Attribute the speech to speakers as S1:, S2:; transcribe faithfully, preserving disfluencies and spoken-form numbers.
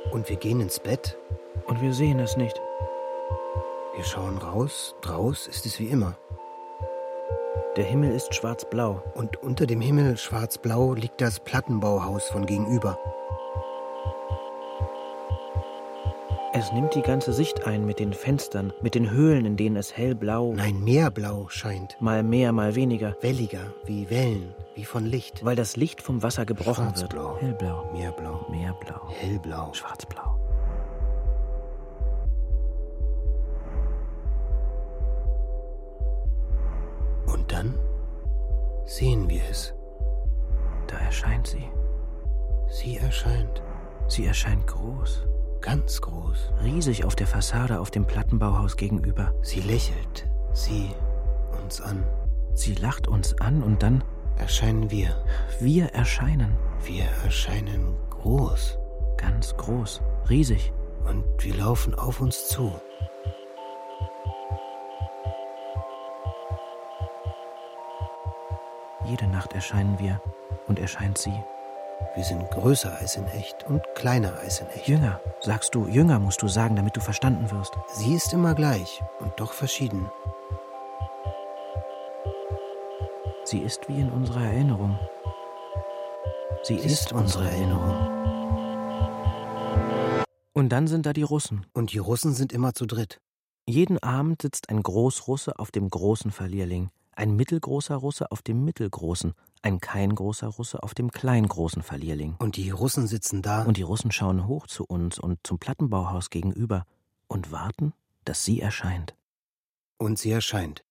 S1: Und wir gehen ins Bett.
S2: Und wir sehen es nicht.
S1: Wir schauen raus. Draus ist es wie immer.
S2: Der Himmel ist schwarzblau.
S1: Und unter dem Himmel schwarzblau liegt das Plattenbauhaus von gegenüber.
S2: Es nimmt die ganze Sicht ein mit den Fenstern, mit den Höhlen, in denen es hellblau,
S1: Nein, mehr blau scheint.
S2: mal mehr, mal weniger,
S1: Welliger, wie Wellen, wie von Licht.
S2: weil das Licht vom Wasser gebrochen
S1: Schwarzblau.
S2: wird. Hellblau,
S1: Meerblau,
S2: meerblau,
S1: hellblau.
S2: schwarzblau.
S1: Und dann sehen wir es.
S2: Da erscheint sie.
S1: Sie erscheint.
S2: Sie erscheint groß,
S1: Ganz groß.
S2: riesig auf der Fassade auf dem Plattenbauhaus gegenüber.
S1: Sie lächelt. Sie uns an.
S2: Sie lacht uns an und dann
S1: Erscheinen wir.
S2: wir erscheinen.
S1: Wir erscheinen groß.
S2: Ganz groß, riesig.
S1: Und wir laufen auf uns zu.
S2: Jede Nacht erscheinen wir und erscheint sie.
S1: Wir sind größer als in echt und kleiner als in echt.
S2: Jünger, sagst du, jünger musst du sagen, damit du verstanden wirst.
S1: Sie ist immer gleich und doch verschieden.
S2: Sie ist wie in unserer Erinnerung. Sie,
S1: Sie ist unsere Erinnerung.
S2: Und dann sind da die Russen.
S1: Und die Russen sind immer zu dritt.
S2: Jeden Abend sitzt ein Großrusse auf dem großen Verlierling, ein mittelgroßer Russe auf dem mittelgroßen, ein kein großer Russe auf dem kleingroßen Verlierling.
S1: Und die Russen sitzen da.
S2: Und die Russen schauen hoch zu uns und zum Plattenbauhaus gegenüber und warten, dass sie erscheint.
S1: Und sie erscheint.